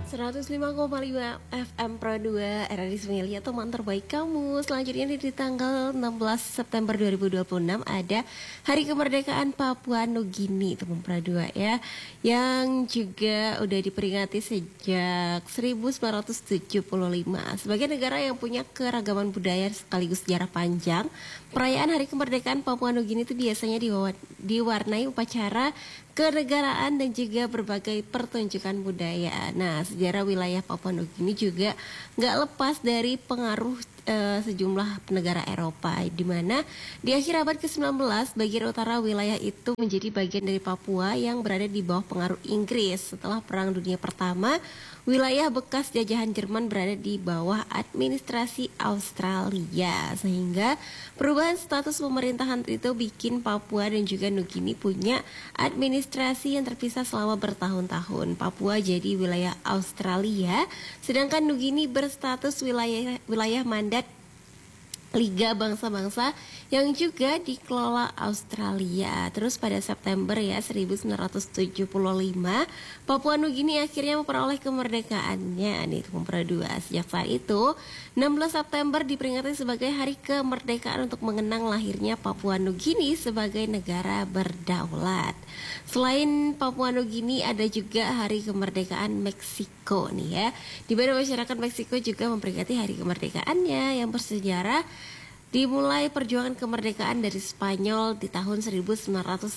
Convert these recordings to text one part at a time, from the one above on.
105,5 FM Pro 2 RRI Semilia, teman terbaik kamu. Selanjutnya di tanggal 16 September 2026 ada Hari Kemerdekaan Papua Nugini, teman Pro 2 ya, yang juga udah diperingati sejak 1975. Sebagai negara yang punya keragaman budaya sekaligus sejarah panjang, perayaan Hari Kemerdekaan Papua Nugini itu biasanya diwarnai upacara kenegaraan dan juga berbagai pertunjukan budaya. Nah, sejarah wilayah Papua Nugini juga nggak lepas dari pengaruh sejumlah negara Eropa, di mana di akhir abad ke-19 bagian utara wilayah itu menjadi bagian dari Papua yang berada di bawah pengaruh Inggris. Setelah Perang Dunia Pertama, wilayah bekas jajahan Jerman berada di bawah administrasi Australia, sehingga perubahan status pemerintahan itu bikin Papua dan juga Nugini punya administrasi yang terpisah selama bertahun-tahun. Papua jadi wilayah Australia, sedangkan Nugini berstatus wilayah mandat Liga Bangsa-Bangsa yang juga dikelola Australia. Terus pada September 1975, Papua Nugini akhirnya memperoleh kemerdekaannya nih, teman dua. Sejak saat itu, 16 September diperingati sebagai hari kemerdekaan untuk mengenang lahirnya Papua Nugini sebagai negara berdaulat. Selain Papua Nugini, ada juga Hari Kemerdekaan Meksiko nih ya, di mana masyarakat Meksiko juga memperingati hari kemerdekaannya yang bersejarah. Dimulai perjuangan kemerdekaan dari Spanyol di tahun 1910.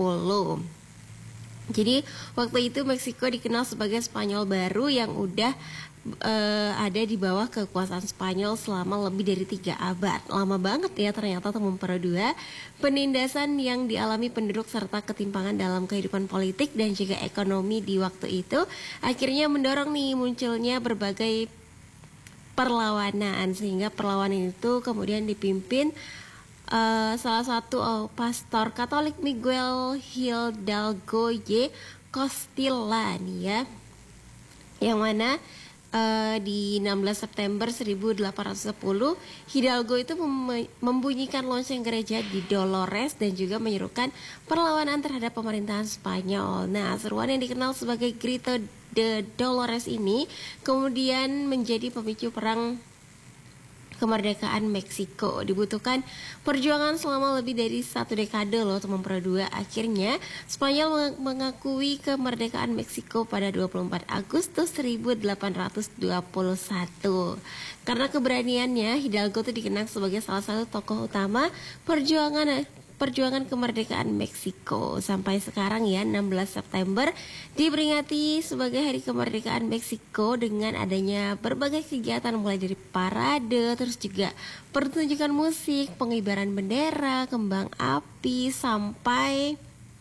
Jadi waktu itu Meksiko dikenal sebagai Spanyol baru yang udah ada di bawah kekuasaan Spanyol selama lebih dari 3 abad. Lama banget ya ternyata, teman Pro 2. Penindasan yang dialami penduduk serta ketimpangan dalam kehidupan politik dan juga ekonomi di waktu itu akhirnya mendorong nih munculnya berbagai perlawanan, sehingga perlawanan itu kemudian dipimpin salah satu pastor Katolik Miguel Hidalgo y Costilla nih ya, yang mana di 16 September 1810 Hidalgo itu membunyikan lonceng gereja di Dolores dan juga menyerukan perlawanan terhadap pemerintahan Spanyol. Nah, seruan yang dikenal sebagai Grito de Dolores ini kemudian menjadi pemicu perang kemerdekaan Meksiko. Dibutuhkan perjuangan selama lebih dari 1 dekade loh, teman Pro 2. Akhirnya Spanyol mengakui kemerdekaan Meksiko pada 24 Agustus 1821. Karena keberaniannya, Hidalgo itu dikenang sebagai salah satu tokoh utama perjuangan kemerdekaan Meksiko. Sampai sekarang ya, 16 September diperingati sebagai Hari Kemerdekaan Meksiko dengan adanya berbagai kegiatan mulai dari parade, terus juga pertunjukan musik, pengibaran bendera, kembang api, sampai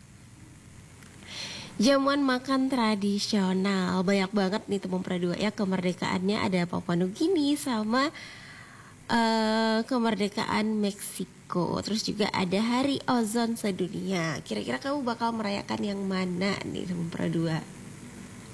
jamuan makan tradisional. Banyak banget nih teman Pro 2 ya kemerdekaannya. Ada Papua Nugini sama kemerdekaan Meksiko. Terus juga ada Hari Ozon Sedunia. Kira-kira kamu bakal merayakan yang mana nih teman Pro 2?